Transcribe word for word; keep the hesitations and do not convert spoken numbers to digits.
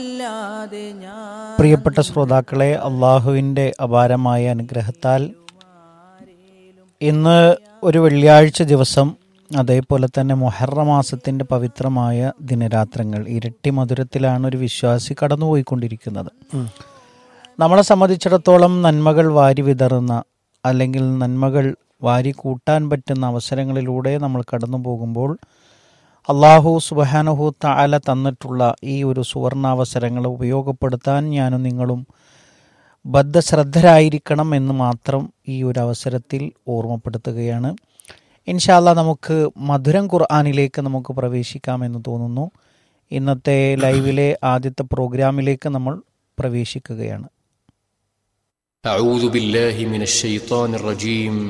പ്രിയപ്പെട്ട ശ്രോതാക്കളെ, അള്ളാഹുവിൻ്റെ അപാരമായ അനുഗ്രഹത്താൽ ഇന്ന് ഒരു വെള്ളിയാഴ്ച ദിവസം, അതേപോലെ തന്നെ മുഹറം മാസത്തിൻ്റെ പവിത്രമായ ദിനരാത്രങ്ങൾ ഇരട്ടി മധുരത്തിലാണ് ഒരു വിശ്വാസി കടന്നുപോയിക്കൊണ്ടിരിക്കുന്നത്. നമ്മളെ സംബന്ധിച്ചിടത്തോളം നന്മകൾ വാരി വിതറുന്ന, അല്ലെങ്കിൽ നന്മകൾ വാരി കൂട്ടാൻ പറ്റുന്ന അവസരങ്ങളിലൂടെ നമ്മൾ കടന്നു പോകുമ്പോൾ അള്ളാഹു സുബ്ഹാനഹു തആല തന്നിട്ടുള്ള ഈ ഒരു സുവർണാവസരങ്ങൾ ഉപയോഗപ്പെടുത്താൻ ഞാനും നിങ്ങളും ബദ്ധശ്രദ്ധരായിരിക്കണം എന്ന് മാത്രം ഈ ഒരു അവസരത്തിൽ ഓർമ്മപ്പെടുത്തുകയാണ്. ഇൻഷാ അല്ലാഹ് നമുക്ക് മധുരം ഖുർആനിലേക്ക് നമുക്ക് പ്രവേശിക്കാമെന്ന് തോന്നുന്നു. ഇന്നത്തെ ലൈവിലെ ആദ്യത്തെ പ്രോഗ്രാമിലേക്ക് നമ്മൾ പ്രവേശിക്കുകയാണ്. أعوذ بالله من الشيطان الرجيم